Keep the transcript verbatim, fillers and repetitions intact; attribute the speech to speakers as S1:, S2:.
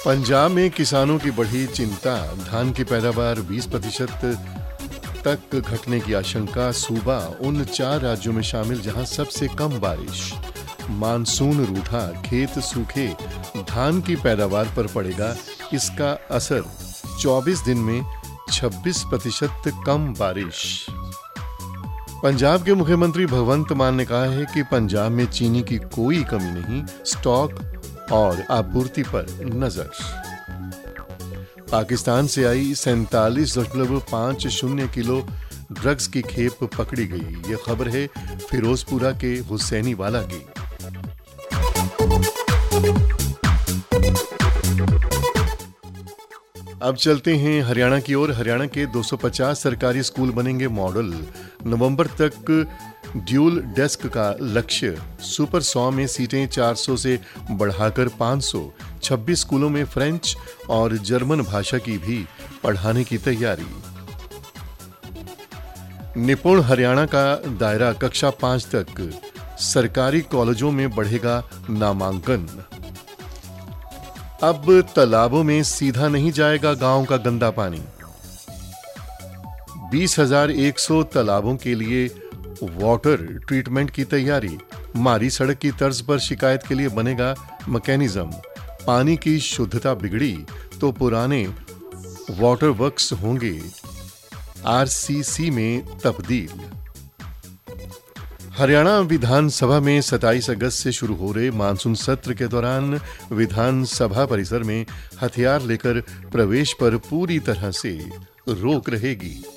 S1: पंजाब में किसानों की बढ़ी चिंता, धान की पैदावार बीस प्रतिशत तक घटने की आशंका। सूबा उन चार राज्यों में शामिल जहां सबसे कम बारिश। मानसून रूठा, खेत सूखे, धान की पैदावार पर पड़ेगा इसका असर। चौबीस दिन में छब्बीस प्रतिशत कम बारिश। पंजाब के मुख्यमंत्री भगवंत मान ने कहा है कि पंजाब में चीनी की कोई कमी नहीं, स्टॉक और आपूर्ति पर नजर। पाकिस्तान से आई सैंतालीस दशमलव पांच शून्य किलो ड्रग्स की खेप पकड़ी गई। ये खबर है फिरोजपुरा के हुसैनी वाला की। अब चलते हैं हरियाणा की ओर। हरियाणा के दो सौ पचास सरकारी स्कूल बनेंगे मॉडल। नवंबर तक ड्यूल डेस्क का लक्ष्य। सुपर सौ में सीटें चार सौ से बढ़ाकर पाँच सौ। छब्बीस स्कूलों में फ्रेंच और जर्मन भाषा की भी पढ़ाने की तैयारी। निपुण हरियाणा का दायरा कक्षा पांच तक। सरकारी कॉलेजों में बढ़ेगा नामांकन। अब तालाबों में सीधा नहीं जाएगा गांव का गंदा पानी। बीस हजार एक सौ तालाबों के लिए वाटर ट्रीटमेंट की तैयारी। मारी सड़क की तर्ज पर शिकायत के लिए बनेगा मैकेनिज्म। पानी की शुद्धता बिगड़ी तो पुराने वाटर वर्क्स होंगे आरसीसी में तब्दील। हरियाणा विधानसभा में सत्ताईस अगस्त से शुरू हो रहे मानसून सत्र के दौरान विधानसभा परिसर में हथियार लेकर प्रवेश पर पूरी तरह से रोक रहेगी।